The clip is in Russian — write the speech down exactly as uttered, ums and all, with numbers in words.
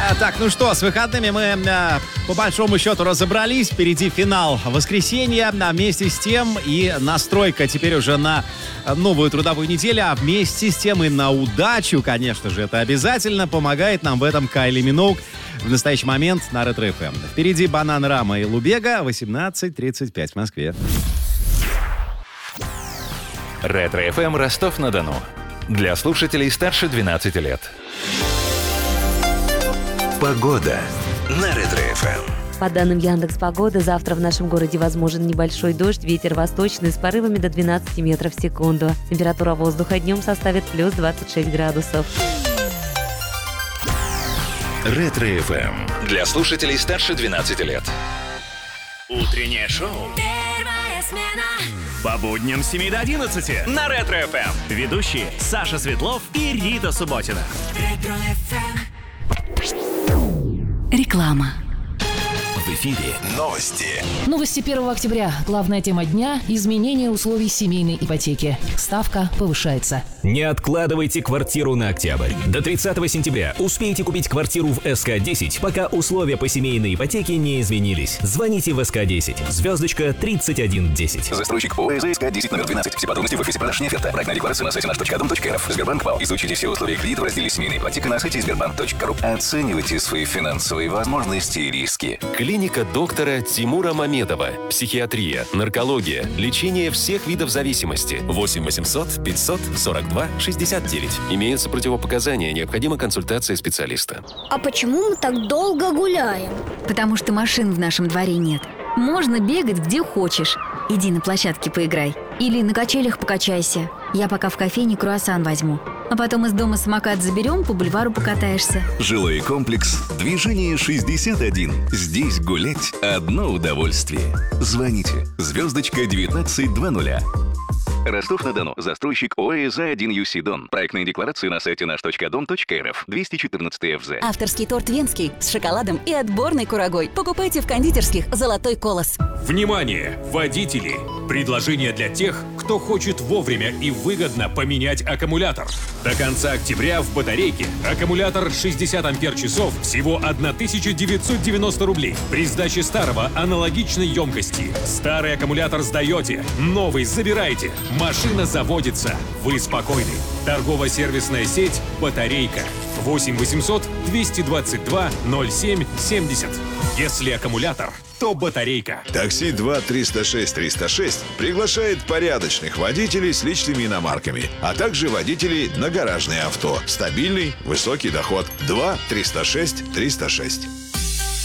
А, так, ну что, с выходными мы а, по большому счету разобрались. Впереди финал воскресенья. А вместе с тем и настройка теперь уже на новую трудовую неделю. А вместе с тем и на удачу, конечно же, это обязательно. Помогает нам в этом Кайли Миноуг в настоящий момент на Ретро эф эм. Впереди Бананарама и Лубега. восемнадцать тридцать пять в Москве. Ретро эф эм Ростов-на-Дону. Для слушателей старше двенадцати лет. Погода на Ретро эф эм. По данным Яндекс.Погоды, завтра в нашем городе возможен небольшой дождь, ветер восточный с порывами до двенадцати метров в секунду. Температура воздуха днем составит плюс двадцать шесть градусов. Ретро эф эм. Для слушателей старше двенадцати лет. Утреннее шоу. Первая смена. По будням с семи до одиннадцати на Ретро эф эм. Ведущие Саша Светлов и Рита Субботина. Ретро эф эм. Реклама. В эфире новости. Новости первого октября. Главная тема дня – изменение условий семейной ипотеки. Ставка повышается. Не откладывайте квартиру на октябрь. До тридцатого сентября успейте купить квартиру в эс ка десять, пока условия по семейной ипотеке не изменились. Звоните в эс ка десять. Звездочка тридцать один десять. Застройщик ООО эс ка десять номер двенадцать. Все подробности в офисе продаж «Неоферта». Проектная декларация на сайте наш точка дом точка эр эф. Сбербанк ПАО. Изучите все условия кредита в разделе «Семейная ипотека» на сайте сбербанк точка ру. Оценивайте свои финансовые возможности и риски. Клиника доктора Тимура Мамедова. Психиатрия, наркология, лечение всех видов зависимости. восемь восемьсот пятьсот сорок два шестьдесят девять. Имеются противопоказания, необходима консультация специалиста. А почему мы так долго гуляем? Потому что машин в нашем дворе нет. Можно бегать где хочешь. Иди на площадке поиграй. Или на качелях покачайся. Я пока в кофейне круассан возьму. А потом из дома самокат заберем, по бульвару покатаешься. Жилой комплекс «Движение шестьдесят один». Здесь гулять – одно удовольствие. Звоните. Звездочка девятнадцать двадцать. Ростов-на-Дону. Застройщик ООО эс один ю си Дон. Проектные декларации на сайте наш точка дом точка эр эф. двести четырнадцать эф зэ. Авторский торт венский с шоколадом и отборной курагой. Покупайте в кондитерских «Золотой колос». Внимание, водители! Предложение для тех, кто хочет вовремя и выгодно поменять аккумулятор. До конца октября в батарейке аккумулятор шестьдесят ампер-часов всего тысяча девятьсот девяносто рублей. При сдаче старого аналогичной емкости. Старый аккумулятор сдаете, новый забираете. Машина заводится. Вы спокойны. Торгово-сервисная сеть «Батарейка». восемь восемьсот двести двадцать два ноль семь семьдесят. Если аккумулятор, то батарейка. Такси два триста шесть триста шесть приглашает порядочных водителей с личными иномарками, а также водителей на гаражные авто. Стабильный, высокий доход. два триста шесть триста шесть.